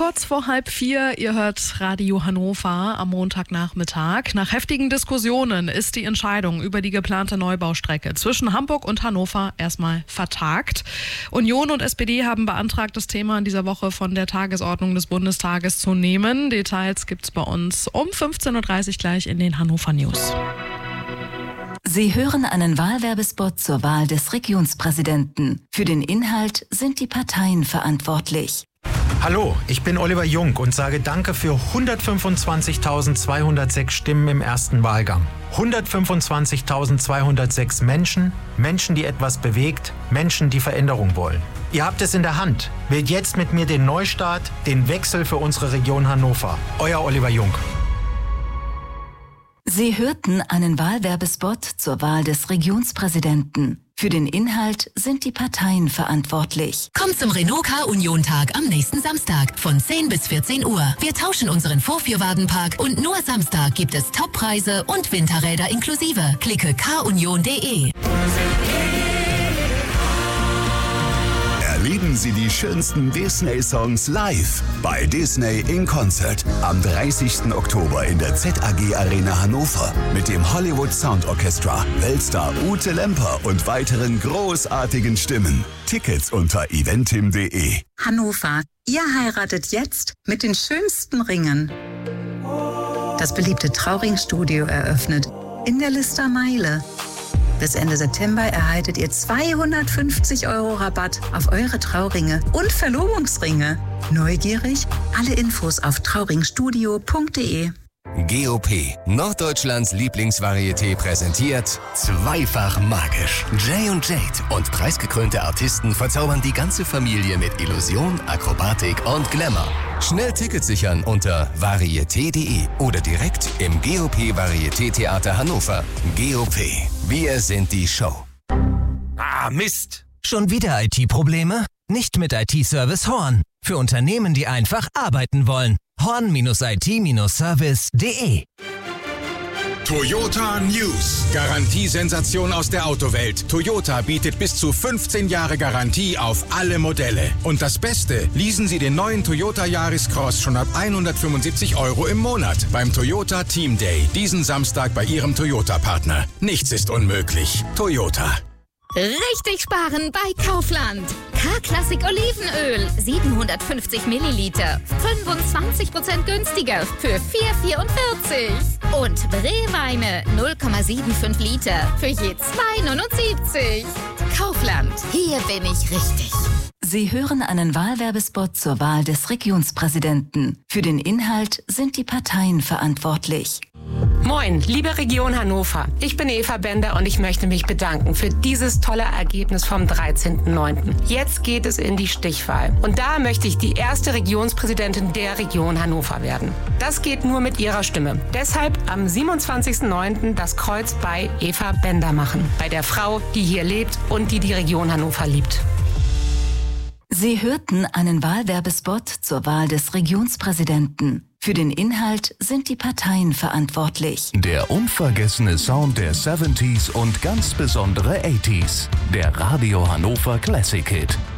Kurz vor 3:30, ihr hört Radio Hannover am Montagnachmittag. Nach heftigen Diskussionen ist die Entscheidung über die geplante Neubaustrecke zwischen Hamburg und Hannover erstmal vertagt. Union und SPD haben beantragt, das Thema in dieser Woche von der Tagesordnung des Bundestages zu nehmen. Details gibt's bei uns um 15.30 Uhr gleich in den Hannover News. Sie hören einen Wahlwerbespot zur Wahl des Regionspräsidenten. Für den Inhalt sind die Parteien verantwortlich. Hallo, ich bin Oliver Jung und sage Danke für 125.206 Stimmen im ersten Wahlgang. 125.206 Menschen, die etwas bewegt, Menschen, die Veränderung wollen. Ihr habt es in der Hand. Wählt jetzt mit mir den Neustart, den Wechsel für unsere Region Hannover. Euer Oliver Jung. Sie hörten einen Wahlwerbespot zur Wahl des Regionspräsidenten. Für den Inhalt sind die Parteien verantwortlich. Komm zum Renault Car Union Tag am nächsten Samstag von 10 bis 14 Uhr. Wir tauschen unseren Vorführwagenpark und nur Samstag gibt es Toppreise und Winterräder inklusive. Klicke carunion.de. Erleben Sie die schönsten Disney-Songs live bei Disney in Concert am 30. Oktober in der ZAG Arena Hannover mit dem Hollywood Sound Orchestra, Weltstar Ute Lemper und weiteren großartigen Stimmen. Tickets unter eventim.de. Hannover, ihr heiratet jetzt mit den schönsten Ringen. Das beliebte Trauringstudio eröffnet in der Lister Meile. Bis Ende September erhaltet ihr 250 € Rabatt auf eure Trauringe und Verlobungsringe. Neugierig? Alle Infos auf trauringstudio.de. GOP, Norddeutschlands Lieblingsvarieté, präsentiert Zweifach magisch. Jay und Jade und preisgekrönte Artisten verzaubern die ganze Familie mit Illusion, Akrobatik und Glamour. Schnell Tickets sichern unter varieté.de oder direkt im GOP Varieté-Theater Hannover. GOP, wir sind die Show. Ah, Mist! Schon wieder IT-Probleme? Nicht mit IT-Service Horn. Für Unternehmen, die einfach arbeiten wollen. Horn-IT-Service.de. Toyota News. Garantiesensation aus der Autowelt. Toyota bietet bis zu 15 Jahre Garantie auf alle Modelle. Und das Beste, leasen Sie den neuen Toyota Yaris Cross schon ab 175 € im Monat beim Toyota Team Day. Diesen Samstag bei Ihrem Toyota-Partner. Nichts ist unmöglich. Toyota. Richtig sparen bei Kaufland. K-Klassik Olivenöl, 750 Milliliter, 25% günstiger für 4,44. Und Bree-Weine, 0,75 Liter für je 2,79. Kaufland, hier bin ich richtig. Sie hören einen Wahlwerbespot zur Wahl des Regionspräsidenten. Für den Inhalt sind die Parteien verantwortlich. Moin, liebe Region Hannover. Ich bin Eva Bender und ich möchte mich bedanken für dieses tolle Ergebnis vom 13.09. Jetzt geht es in die Stichwahl. Und da möchte ich die erste Regionspräsidentin der Region Hannover werden. Das geht nur mit Ihrer Stimme. Deshalb am 27.09. das Kreuz bei Eva Bender machen. Bei der Frau, die hier lebt und die Region Hannover liebt. Sie hörten einen Wahlwerbespot zur Wahl des Regionspräsidenten. Für den Inhalt sind die Parteien verantwortlich. Der unvergessene Sound der 70s und ganz besondere 80s. Der Radio Hannover Classic Hit.